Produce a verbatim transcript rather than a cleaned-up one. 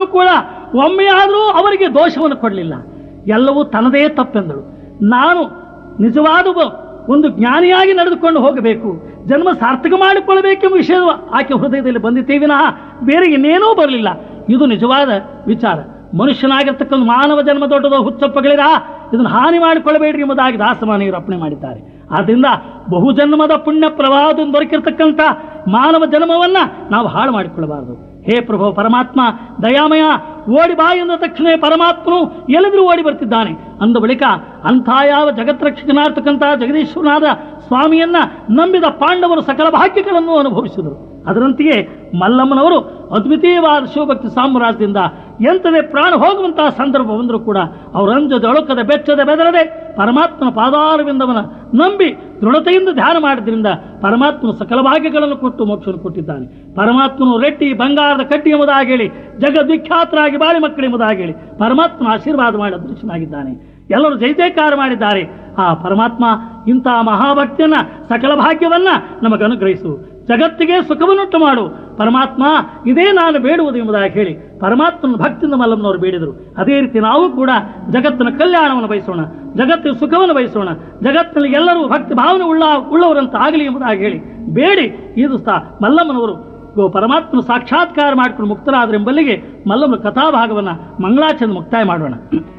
ಕೂಡ ಒಮ್ಮೆಯಾದರೂ ಅವರಿಗೆ ದೋಷವನ್ನು ಕೊಡಲಿಲ್ಲ. ಎಲ್ಲವೂ ತನ್ನದೇ ತಪ್ಪೆಂದಳು. ನಾನು ನಿಜವಾದ ಒಂದು ಜ್ಞಾನಿಯಾಗಿ ನಡೆದುಕೊಂಡು ಹೋಗಬೇಕು, ಜನ್ಮ ಸಾರ್ಥಕ ಮಾಡಿಕೊಳ್ಳಬೇಕೆಂಬ ವಿಷಯ ಆಕೆ ಹೃದಯದಲ್ಲಿ ಬಂದಿತ್ತೇ ವಿನಃ ಬೇರೆ ಇನ್ನೇನೂ ಬರಲಿಲ್ಲ. ಇದು ನಿಜವಾದ ವಿಚಾರ. ಮನುಷ್ಯನಾಗಿರ್ತಕ್ಕಂಥ ಮಾನವ ಜನ್ಮ ದೊಡ್ಡದೋ ಹುಚ್ಚಪ್ಪಗಳಿರ, ಇದನ್ನು ಹಾನಿ ಮಾಡಿಕೊಳ್ಳಬೇಡ್ರಿ ಎಂಬುದಾಗಿ ದಾಸಮಾನಿಯರು ಅಪ್ಪಣೆ ಮಾಡಿದ್ದಾರೆ. ಆದ್ದರಿಂದ ಬಹುಜನ್ಮದ ಪುಣ್ಯ ಪ್ರವಾಹದಿಂದ ದೊರಕಿರ್ತಕ್ಕಂಥ ಮಾನವ ಜನ್ಮವನ್ನ ನಾವು ಹಾಳು ಮಾಡಿಕೊಳ್ಳಬಾರದು. ಹೇ ಪ್ರಭು ಪರಮಾತ್ಮ ದಯಾಮಯ, ಓಡಿ ಬಾ ಎಂದ ತಕ್ಷಣ ಪರಮಾತ್ಮನು ಎಲ್ಲಿದ್ರೂ ಓಡಿ ಬರ್ತಿದ್ದಾನೆ. ಅಂದ ಬಳಿಕ ಅಂಥ ಯಾವ ಜಗತ್ರಕ್ಷಕನಾರ್ತಕ್ಕಂಥ ಜಗದೀಶ್ವರನಾದ ಸ್ವಾಮಿಯನ್ನ ನಂಬಿದ ಪಾಂಡವರು ಸಕಲ ಭಾಗ್ಯಗಳನ್ನು ಅನುಭವಿಸಿದರು. ಅದರಂತೆಯೇ ಮಲ್ಲಮ್ಮನವರು ಅದ್ವಿತೀಯವಾದ ಶಿವಭಕ್ತಿ ಸಾಮ್ರಾಜ್ಯದಿಂದ ಎಂಥದೇ ಪ್ರಾಣ ಹೋಗುವಂತಹ ಸಂದರ್ಭ ಬಂದರೂ ಕೂಡ ಅವರಂಜದ ಒಳಕದ ಬೆಚ್ಚದ ಬೆದರದೆ ಪರಮಾತ್ಮನ ಪಾದಾರವಿಂದವನ ನಂಬಿ ದೃಢತೆಯಿಂದ ಧ್ಯಾನ ಮಾಡಿದ್ರಿಂದ ಪರಮಾತ್ಮನು ಸಕಲ ಭಾಗ್ಯಗಳನ್ನು ಕೊಟ್ಟು ಮೋಕ್ಷವನ್ನು ಕೊಟ್ಟಿದ್ದಾನೆ. ಪರಮಾತ್ಮನು ರೆಟ್ಟಿ ಬಂಗಾರದ ಕಟ್ಟಿ ಎಂಬುದಾಗಿ ಹೇಳಿ ಜಗದ್ವಿಖ್ಯಾತರಾಗಿ ಬಾಳಿ ಮಕ್ಕಳು ಎಂಬುದಾಗಿ ಹೇಳಿ ಪರಮಾತ್ಮನ ಆಶೀರ್ವಾದ ಮಾಡಿ ಅದೃಶ್ಯನಾಗಿದ್ದಾನೆ. ಎಲ್ಲರೂ ಜೈ ಜಯಕಾರ ಮಾಡಿದ್ದಾರೆ. ಆ ಪರಮಾತ್ಮ ಇಂತಹ ಮಹಾಭಕ್ತಿಯನ್ನ ಸಕಲ ಭಾಗ್ಯವನ್ನ ನಮಗೆ ಅನುಗ್ರಹಿಸು, ಜಗತ್ತಿಗೆ ಸುಖವನ್ನುಂಟು ಮಾಡು ಪರಮಾತ್ಮ, ಇದೇ ನಾನು ಬೇಡುವುದು ಎಂಬುದಾಗಿ ಹೇಳಿ ಪರಮಾತ್ಮನ ಭಕ್ತಿಯಿಂದ ಮಲ್ಲಮ್ಮನವರು ಬೇಡಿದರು. ಅದೇ ರೀತಿ ನಾವು ಕೂಡ ಜಗತ್ತಿನ ಕಲ್ಯಾಣವನ್ನು ಬಯಸೋಣ, ಜಗತ್ತಿನ ಸುಖವನ್ನು ಬಯಸೋಣ, ಜಗತ್ತಿನಲ್ಲಿ ಎಲ್ಲರೂ ಭಕ್ತಿ ಭಾವನೆ ಉಳ್ಳ ಉಳ್ಳವರಂತ ಆಗಲಿ ಎಂಬುದಾಗಿ ಹೇಳಿ ಬೇಡಿ ಇದು ಸಹ ಮಲ್ಲಮ್ಮನವರು ಪರಮಾತ್ಮನ ಸಾಕ್ಷಾತ್ಕಾರ ಮಾಡಿಕೊಂಡು ಮುಕ್ತರಾದರೆಂಬಲ್ಲಿಗೆ ಮಲ್ಲಮ್ಮನ ಕಥಾಭಾಗವನ್ನು ಮಂಗಳಾಚರಣೆ ಮುಕ್ತಾಯ ಮಾಡೋಣ.